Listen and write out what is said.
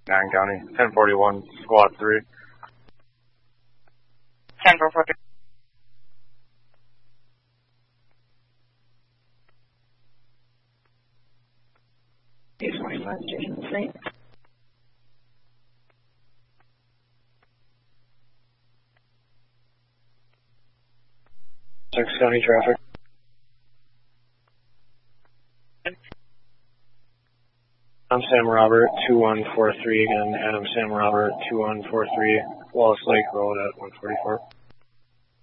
9 County, 1041, Squad 3. 10-443. Station 3. Six County traffic. I'm Sam Robert, 2143 again. Adam Sam Robert, 2143, Wallace Lake Road at 144.